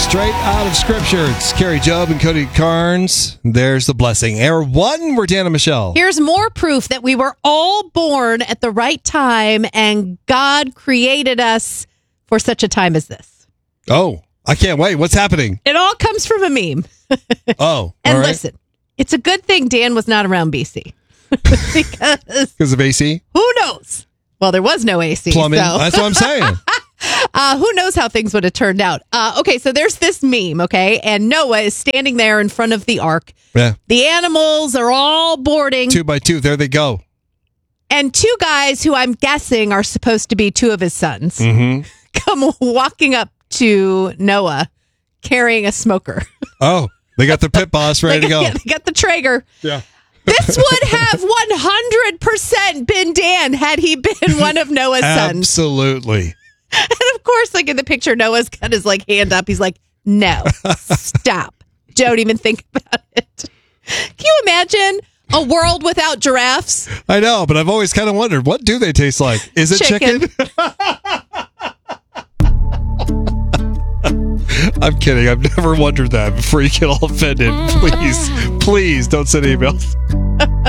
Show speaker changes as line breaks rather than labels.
Straight out of Scripture. It's Carrie Job and Cody Carnes. There's the blessing. Air one, we're Dan and Michelle.
Here's more proof that we were all born at the right time and God created us for such a time as this.
Oh, I can't wait. What's happening?
It all comes from a meme.
Oh,
and
all right.
listen, it's a good thing Dan was not around BC.
Because of AC?
Who knows? Well, there was no AC.
Plumbing.
So.
That's what I'm saying.
Who knows how things would have turned out? Okay, so there's this meme, okay? And Noah is standing there in front of the ark.
Yeah.
The animals are all boarding.
2 by 2. There they go.
And two guys who I'm guessing are supposed to be two of his sons come walking up to Noah carrying a smoker.
Oh, they got the pit boss ready to go.
Yeah, they got the Traeger.
Yeah.
This would have 100% been Dan had he been one of Noah's sons.
Absolutely.
And of course, like in the picture, Noah's got his like hand up. He's like, no, stop. Don't even think about it. Can you imagine a world without giraffes?
I know, but I've always kind of wondered, what do they taste like? Is it chicken? I'm kidding. I've never wondered that before you get all offended. Please don't send emails.